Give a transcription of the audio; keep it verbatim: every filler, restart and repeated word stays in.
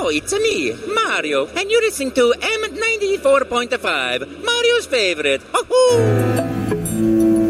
Hello, it's me, Mario, and you're listening to M ninety-four point five, Mario's favorite. Ho-ho!